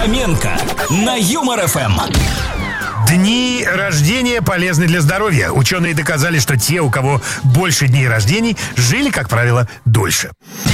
Хоменко на Юмор ФМ. Дни рождения полезны для здоровья. Ученые доказали, что те, у кого больше дней рождений, жили, как правило, дольше.